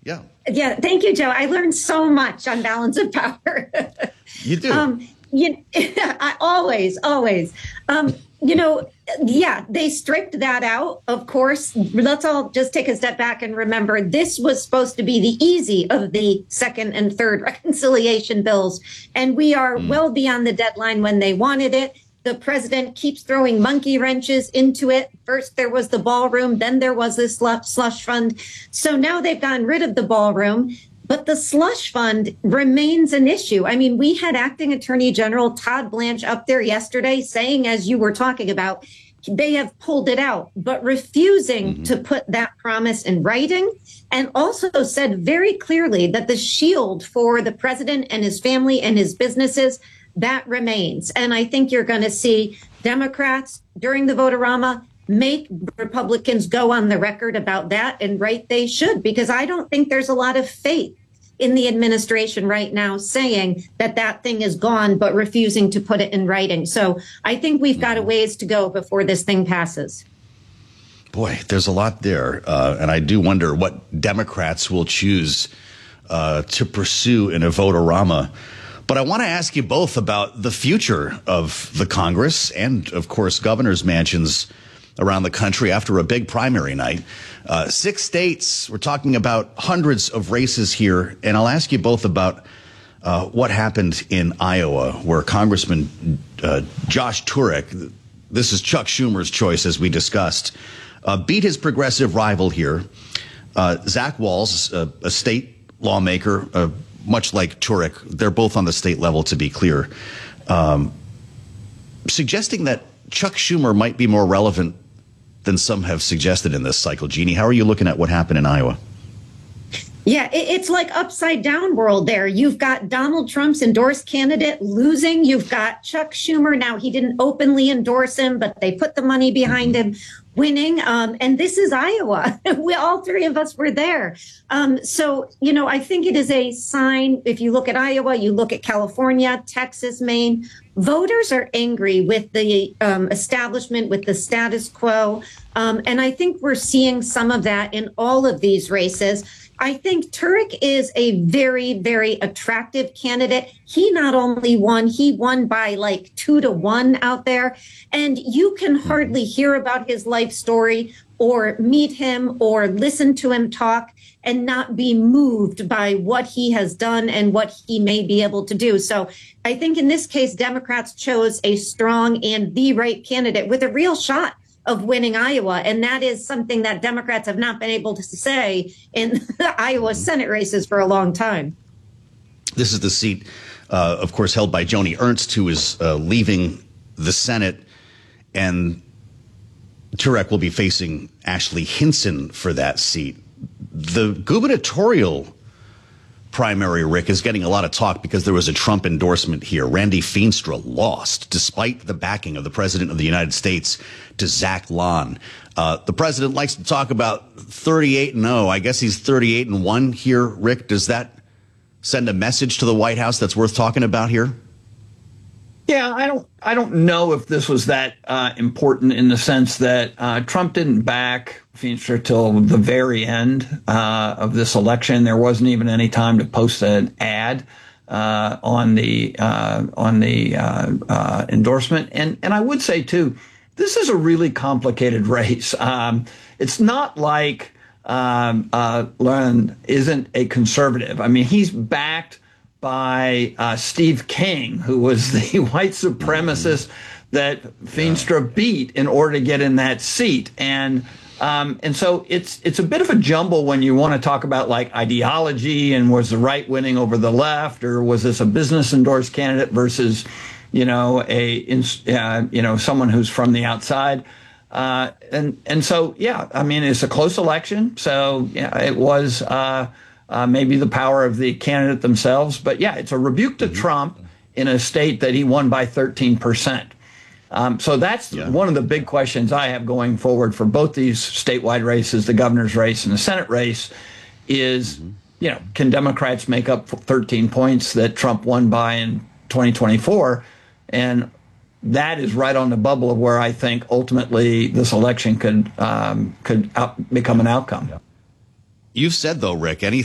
Yeah. Yeah, thank you, Joe. I learned so much on balance of power. You do. I always. You know, yeah, they stripped that out, of course. Let's all just take a step back and remember this was supposed to be the easy of the second and third reconciliation bills. And we are well beyond the deadline when they wanted it. The president keeps throwing monkey wrenches into it. First, there was the ballroom, then there was this slush fund. So now they've gotten rid of the ballroom. But the slush fund remains an issue. I mean, we had Acting Attorney General Todd Blanche up there yesterday saying, as you were talking about, they have pulled it out, but refusing to put that promise in writing, and also said very clearly that the shield for the president and his family and his businesses, that remains. And I think you're going to see Democrats during the vote-a-rama make Republicans go on the record about that, and right they should, because I don't think there's a lot of faith in the administration right now saying that that thing is gone, but refusing to put it in writing. So I think we've got a ways to go before this thing passes. Boy, there's a lot there. And I do wonder what Democrats will choose to pursue in a vote-a-rama. But I want to ask you both about the future of the Congress and, of course, governors' mansions around the country after a big primary night. 6 states, we're talking about hundreds of races here. And I'll ask you both about what happened in Iowa, where Congressman Josh Turek, this is Chuck Schumer's choice, as we discussed, beat his progressive rival here, Zach Wahls, a state lawmaker, much like Turek. They're both on the state level, to be clear, suggesting that Chuck Schumer might be more relevant than some have suggested in this cycle. Jeannie, how are you looking at what happened in Iowa? Yeah, it's like upside down world there. You've got Donald Trump's endorsed candidate losing. You've got Chuck Schumer. Now, he didn't openly endorse him, but they put the money behind him, winning. And this is Iowa. All three of us were there. So, you know, I think it is a sign. If you look at Iowa, you look at California, Texas, Maine, voters are angry with the establishment, with the status quo. And I think we're seeing some of that in all of these races. I think Turek is a very, very attractive candidate. He not only won, he won by like 2-1 out there. And you can hardly hear about his life story or meet him or listen to him talk and not be moved by what he has done and what he may be able to do. So I think in this case, Democrats chose a strong and the right candidate with a real shot of winning Iowa. And that is something that Democrats have not been able to say in the Iowa Senate races for a long time. This is the seat, of course, held by Joni Ernst, who is leaving the Senate. And Turek will be facing Ashley Hinson for that seat. The gubernatorial primary, Rick, is getting a lot of talk because there was a Trump endorsement here. Randy Feenstra lost despite the backing of the president of the United States to Zach Lon. The president likes to talk about 38-0. I guess he's 38-1 here. Rick, does that send a message to the White House that's worth talking about here? Yeah, I don't know if this was that important in the sense that Trump didn't back Feenstra till the very end of this election. There wasn't even any time to post an ad on the endorsement. And I would say too, this is a really complicated race. It's not like Lon isn't a conservative. I mean, he's backed by Steve King, who was the white supremacist that Feenstra beat in order to get in that seat. And so it's a bit of a jumble when you want to talk about like ideology and was the right winning over the left, or was this a business endorsed candidate versus, someone who's from the outside. And so, yeah, I mean, it's a close election. So yeah, it was maybe the power of the candidate themselves. But yeah, it's a rebuke to Trump in a state that he won by 13%. So that's one of the big questions I have going forward for both these statewide races, the governor's race and the Senate race, is, can Democrats make up 13 points that Trump won by in 2024? And that is right on the bubble of where I think ultimately this election could become an outcome. You've said, though, Rick, any